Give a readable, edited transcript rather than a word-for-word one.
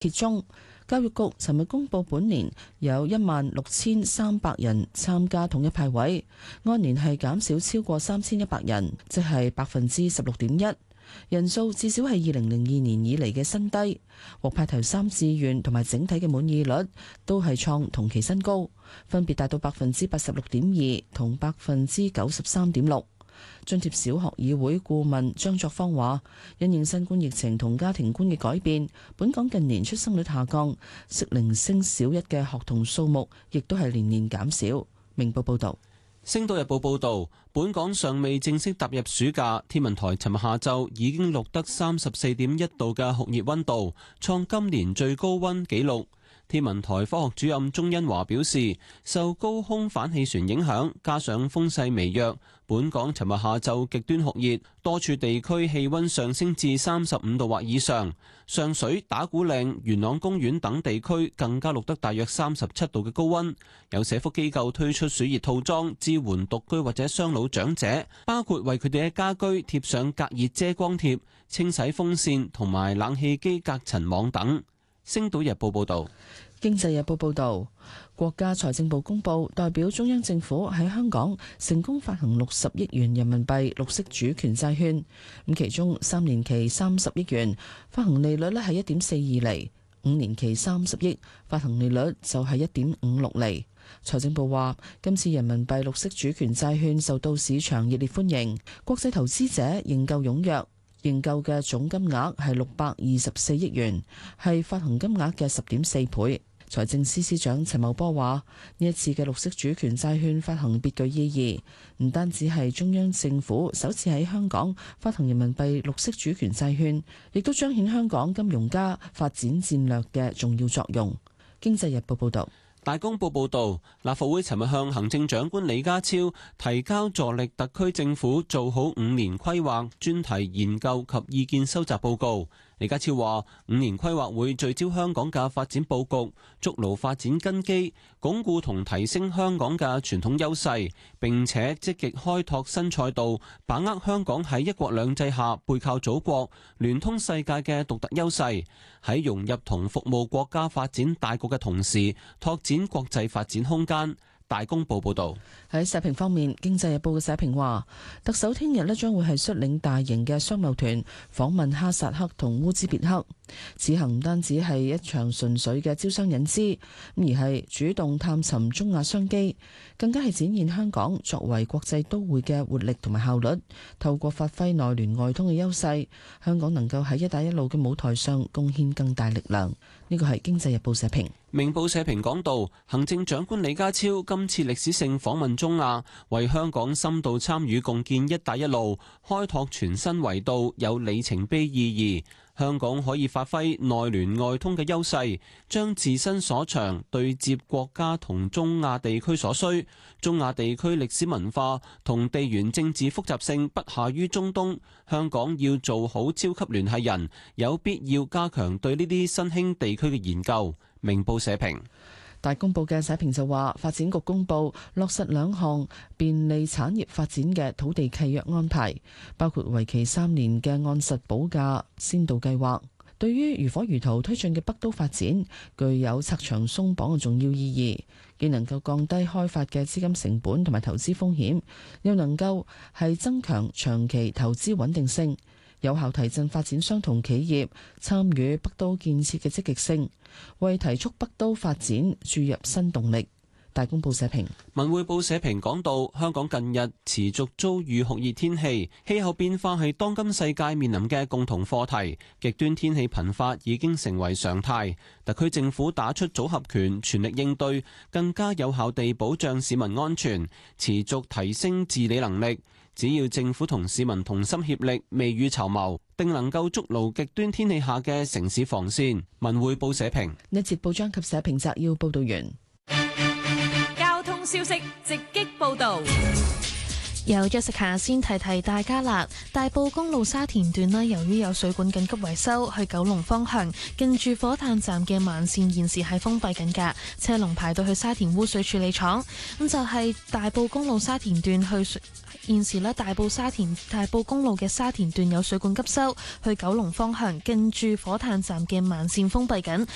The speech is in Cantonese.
揭盅。教育局尋日公布本年有16,300人參加統一派位，按年係減少超過3,100人，即係16.1%。人數至少係2002年以嚟嘅新低。獲派頭3志願同埋整體嘅滿意率都係創同期新高，分別達到86.2%同93.6%。津貼小學議會顧問張作芳話，因應新冠疫情同家庭觀嘅改變，本港近年出生率下降，適齡升小一嘅學童數目亦都係年年減少。明報報道。 星島日報報道，本港尚未正式踏入暑假，天文台尋日下晝已經錄得34.1度嘅酷熱溫度，創今年最高溫紀錄。天文台科學主任鍾恩華表示，受高空反氣旋影響，加上風勢微弱，本港尋日下晝極端酷熱，多處地區氣溫上升至35度或以上。上水、打鼓嶺、元朗公園等地區更加錄得大約37度嘅高溫。有社福機構推出暑熱套裝，支援獨居或者雙老長者，包括為佢哋嘅家居貼上隔熱遮光貼、清洗風扇同埋冷氣機隔塵網等。星島日報報道。 經濟日報報道，國家財政部公布，代表中央政府喺香港成功發行60億元人民幣綠色主權債券，咁其中3年期30億元發行利率咧係1.42厘，5年期30億發行利率就係1.56厘。財政部話，今次人民幣綠色主權債券受到市場熱烈歡迎，國際投資者認購踴躍。認購嘅總金額係624億元，係發行金額嘅10.4倍。財政司司長陳茂波話：呢一次嘅綠色主權債券發行別具意義，唔單止係中央政府首次喺香港發行人民幣綠色主權債券，亦都彰顯香港金融家發展戰略嘅重要作用。經濟日報報導。 大公報報導，立法會尋日向行政長官李家超提交助力特區政府做好5年規劃專題研究及意見收集報告。李家超話：5年規劃會聚焦香港嘅發展佈局，築牢發展根基，鞏固同提升香港嘅傳統優勢，並且積極開拓新賽道，把握香港喺一國兩制下背靠祖國、聯通世界嘅獨特優勢，喺融入同服務國家發展大局嘅同時，拓展國際發展空間。大公報報導。 喺社評方面，《經濟日報》嘅社評話，特首聽日將會係率領大型嘅商貿團訪問哈薩克同烏茲別克。此行唔單止係一場純粹嘅招商引資，而係主動探尋中亞商機，更加係展現香港作為國際都會嘅活力同埋效率。透過發揮內聯外通嘅優勢，香港能夠喺一帶一路嘅舞台上貢獻更大力量。呢個係《經濟日報》社評。 明報社評講道，行政長官李家超今次歷史性訪問中亞，為香港深度參與共建一帶一路開拓全新維度有里程碑意義。香港可以發揮內聯外通嘅優勢，將自身所長對接國家同中亞地區所需。中亞地區歷史文化同地緣政治複雜性不下於中東，香港要做好超級聯繫人，有必要加強對呢啲新興地區嘅研究。明報社評。 大公報嘅社評就話，發展局公布落實2項便利產業發展嘅土地契約安排，包括為期3年嘅按實補價先導計劃，對於如火如荼推進嘅北都發展具有拆牆鬆綁嘅重要意義，既能夠降低開發嘅資金成本同埋投資風險，又能夠係增強長期投資穩定性，有效提振發展商同企業參與北都建設嘅積極性，為提速北都發展注入新動力。大公報社評。 文匯報社評講到，香港近日持續遭遇酷熱天氣，氣候變化係當今世界面臨嘅共同課題，極端天氣頻發已經成為常態。特區政府打出組合拳，全力應對，更加有效地保障市民安全，持續提升治理能力。只要政府同市民同心協力，未雨綢繆，定能夠築牢極端天氣下嘅城市防線。文匯報社評。 呢節報章及社評摘要報道完。 交通消息直擊報道。 由Jessica先提提大家啦，大埔公路沙田段啦，由於有水管緊急維修，去九龍方向近住火炭站嘅慢線現時係封閉緊㗎，車龍排到去沙田污水處理廠。咁就係大埔公路沙田段去現時咧，大埔公路嘅沙田段有水管急修，去九龍方向近住火炭站嘅慢線封閉緊。